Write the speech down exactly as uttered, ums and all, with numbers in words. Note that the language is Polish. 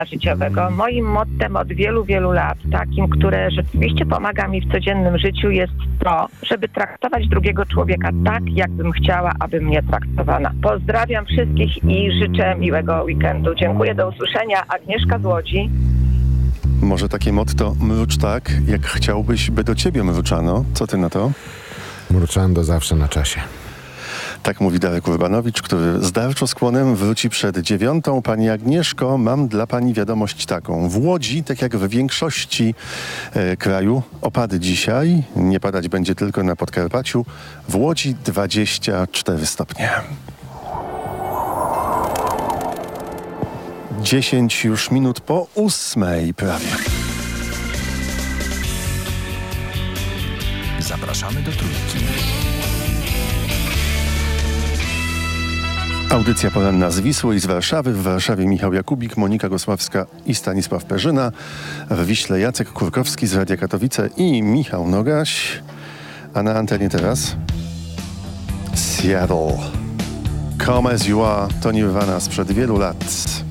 życiowego. Moim mottem od wielu, wielu lat, takim, które rzeczywiście pomaga mi w codziennym życiu, jest to, żeby traktować drugiego człowieka tak, jakbym chciała, aby mnie traktowano. Pozdrawiam wszystkich i życzę miłego weekendu. Dziękuję, do usłyszenia. Agnieszka z Łodzi. Może takie motto: mrucz tak, jak chciałbyś, by do ciebie mruczano. Co ty na to? Mruczando zawsze na czasie. Tak mówi Darek Urbanowicz, który z darczoskłonem wróci przed dziewiątą. Pani Agnieszko, mam dla pani wiadomość taką. W Łodzi, tak jak w większości e, kraju, opady dzisiaj. Nie padać będzie tylko na Podkarpaciu. W Łodzi dwadzieścia cztery stopnie. dziesięć już minut po ósmej prawie. Zapraszamy do Trójki. Audycja poranna z Wisły i z Warszawy. W Warszawie Michał Jakubik, Monika Gosławska i Stanisław Perzyna. W Wiśle Jacek Kurkowski z Radia Katowice i Michał Nogaś. A na antenie teraz Seattle. Come As You Are to Nirvana sprzed wielu lat.